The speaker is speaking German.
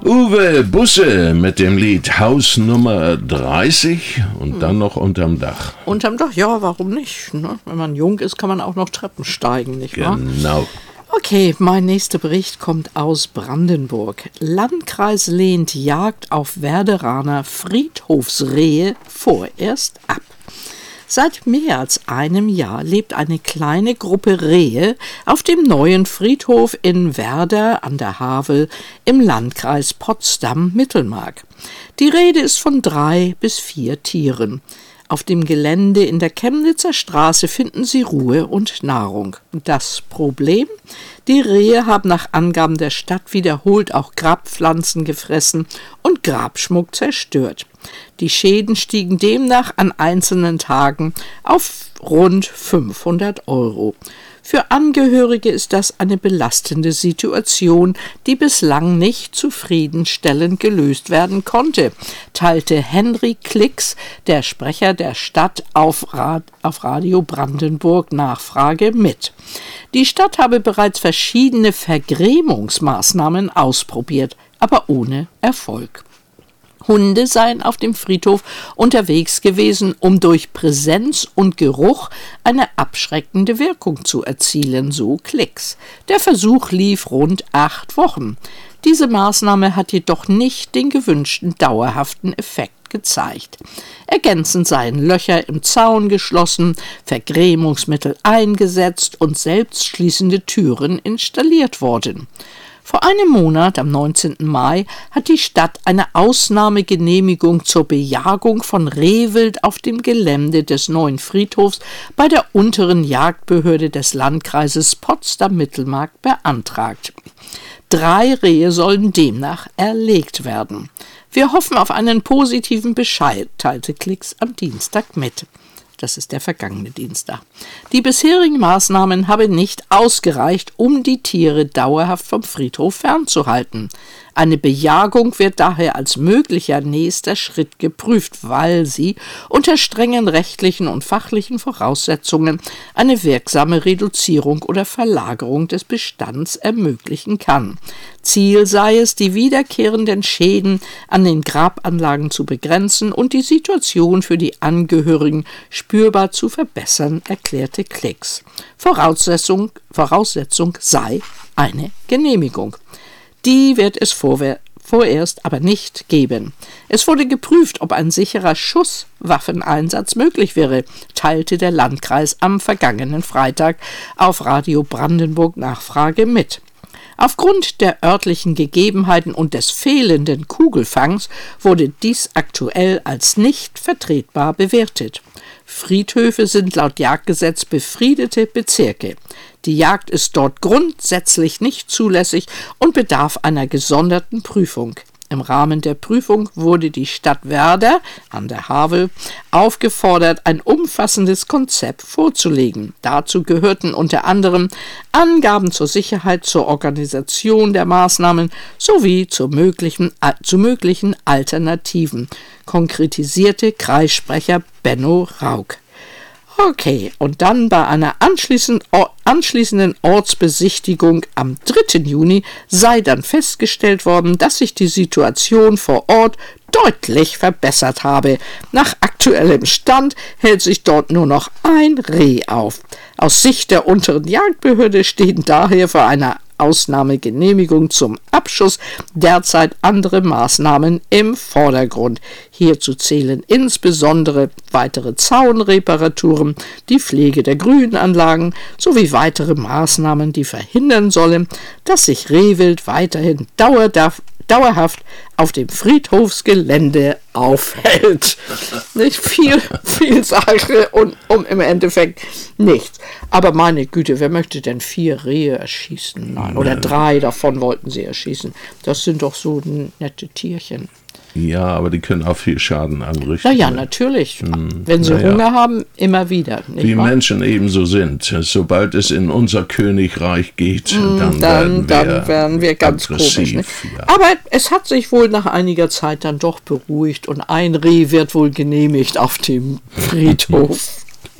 Uwe Busse mit dem Lied Haus Nummer 30 und dann noch unterm Dach. Unterm Dach, ja, warum nicht? Ne? Wenn man jung ist, kann man auch noch Treppen steigen, nicht wahr? Genau. Okay, mein nächster Bericht kommt aus Brandenburg. Landkreis lehnt Jagd auf Werderaner Friedhofsrehe vorerst ab. Seit mehr als einem Jahr lebt eine kleine Gruppe Rehe auf dem neuen Friedhof in Werder an der Havel im Landkreis Potsdam-Mittelmark. Die Rede ist von 3 bis 4 Tieren. Auf dem Gelände in der Chemnitzer Straße finden sie Ruhe und Nahrung. Das Problem? Die Rehe haben nach Angaben der Stadt wiederholt auch Grabpflanzen gefressen und Grabschmuck zerstört. Die Schäden stiegen demnach an einzelnen Tagen auf rund 500 €. Für Angehörige ist das eine belastende Situation, die bislang nicht zufriedenstellend gelöst werden konnte, teilte Henry Klicks, der Sprecher der Stadt, auf Radio Brandenburg Nachfrage mit. Die Stadt habe bereits verschiedene Vergrämungsmaßnahmen ausprobiert, aber ohne Erfolg. Hunde seien auf dem Friedhof unterwegs gewesen, um durch Präsenz und Geruch eine abschreckende Wirkung zu erzielen, so Klicks. Der Versuch lief rund 8 Wochen. Diese Maßnahme hat jedoch nicht den gewünschten dauerhaften Effekt gezeigt. Ergänzend seien Löcher im Zaun geschlossen, Vergrämungsmittel eingesetzt und selbstschließende Türen installiert worden. Vor einem Monat, am 19. Mai, hat die Stadt eine Ausnahmegenehmigung zur Bejagung von Rehwild auf dem Gelände des neuen Friedhofs bei der unteren Jagdbehörde des Landkreises Potsdam-Mittelmark beantragt. 3 Rehe sollen demnach erlegt werden. Wir hoffen auf einen positiven Bescheid, teilte Klicks am Dienstag mit. Das ist der vergangene Dienstag. Die bisherigen Maßnahmen haben nicht ausgereicht, um die Tiere dauerhaft vom Friedhof fernzuhalten. Eine Bejagung wird daher als möglicher nächster Schritt geprüft, weil sie unter strengen rechtlichen und fachlichen Voraussetzungen eine wirksame Reduzierung oder Verlagerung des Bestands ermöglichen kann. Ziel sei es, die wiederkehrenden Schäden an den Grabanlagen zu begrenzen und die Situation für die Angehörigen spürbar zu verbessern, erklärte Klicks. Voraussetzung sei eine Genehmigung. Die wird es vorerst aber nicht geben. Es wurde geprüft, ob ein sicherer Schusswaffeneinsatz möglich wäre, teilte der Landkreis am vergangenen Freitag auf Radio Brandenburg Nachfrage mit. Aufgrund der örtlichen Gegebenheiten und des fehlenden Kugelfangs wurde dies aktuell als nicht vertretbar bewertet. Friedhöfe sind laut Jagdgesetz befriedete Bezirke. Die Jagd ist dort grundsätzlich nicht zulässig und bedarf einer gesonderten Prüfung. Im Rahmen der Prüfung wurde die Stadt Werder an der Havel aufgefordert, ein umfassendes Konzept vorzulegen. Dazu gehörten unter anderem Angaben zur Sicherheit, zur Organisation der Maßnahmen sowie zu möglichen Alternativen, konkretisierte Kreissprecher Benno Rauk. Okay, und dann bei einer anschließenden Ortsbesichtigung am 3. Juni sei dann festgestellt worden, dass sich die Situation vor Ort deutlich verbessert habe. Nach aktuellem Stand hält sich dort nur noch ein Reh auf. Aus Sicht der unteren Jagdbehörde stehen daher vor einer Ausnahmegenehmigung zum Abschuss derzeit andere Maßnahmen im Vordergrund. Hierzu zählen insbesondere weitere Zaunreparaturen, die Pflege der Grünanlagen sowie weitere Maßnahmen, die verhindern sollen, dass sich Rehwild weiterhin dauerhaft auf dem Friedhofsgelände aufhält. Nicht viel Sache und im Endeffekt nichts. Aber meine Güte, wer möchte denn 4 Rehe erschießen? Nein, oder 3 davon wollten sie erschießen. Das sind doch so nette Tierchen. Ja, aber die können auch viel Schaden anrichten. Ja, natürlich. Wenn sie Hunger haben, immer wieder. Wie Menschen ebenso sind. Sobald es in unser Königreich geht, dann werden wir ganz komisch. Ne? Ja. Aber es hat sich wohl nach einiger Zeit dann doch beruhigt und ein Reh wird wohl genehmigt auf dem Friedhof.